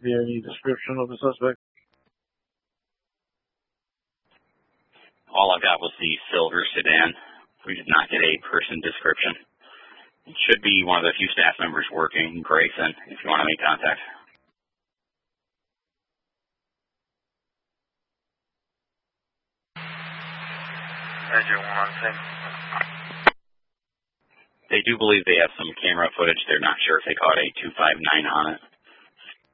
copy any description of the suspect? All I got was the silver sedan. We did not get a person description. It should be one of the few staff members working, Grayson, if you want to make contact. Roger, 117. They do believe they have some camera footage. They're not sure if they caught a 259 on it.